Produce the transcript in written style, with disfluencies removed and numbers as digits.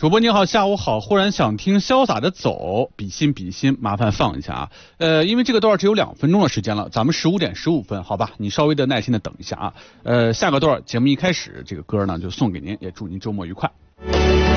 主播你好，下午好，忽然想听潇洒的走，比心，麻烦放一下啊。因为这个段只有2分钟的时间了，咱们15点15分，好吧？你稍微的耐心的等一下啊。下个段节目一开始，这个歌呢就送给您，也祝您周末愉快。